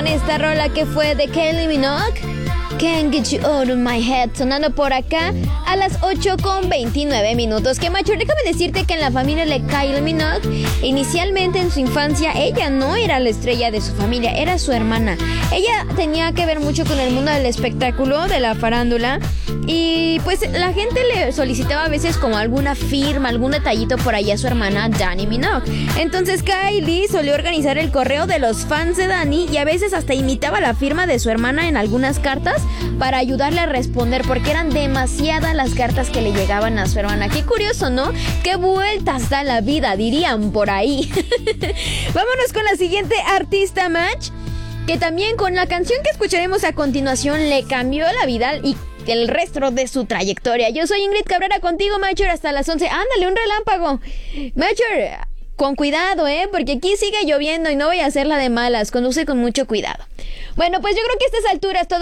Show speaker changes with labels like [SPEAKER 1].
[SPEAKER 1] con esta rola que fue de Kylie Minogue, Can't Get You Out of My Head, sonando por acá a las 8:29. Que macho, déjame decirte que en la familia de Kylie Minogue, inicialmente en su infancia, ella no era la estrella de su familia, era su hermana. Ella tenía que ver mucho con el mundo del espectáculo, de la farándula, y pues la gente le solicitaba a veces como alguna firma, algún detallito por ahí a su hermana Dannii Minogue. Entonces Kylie solía organizar el correo de los fans de Dannii y a veces hasta imitaba la firma de su hermana en algunas cartas para ayudarle a responder, porque eran demasiadas las cartas que le llegaban a su hermana. Qué curioso, ¿no? Qué vueltas da la vida, dirían por ahí. Vámonos con la siguiente artista, Match, que también con la canción que escucharemos a continuación le cambió la vida y el resto de su trayectoria. Yo soy Ingrid Cabrera, contigo, Matcher, hasta las 11. Ándale, un relámpago. Matcher, con cuidado, porque aquí sigue lloviendo y no voy a hacerla de malas. Conduce con mucho cuidado. Bueno, pues yo creo que a estas alturas todo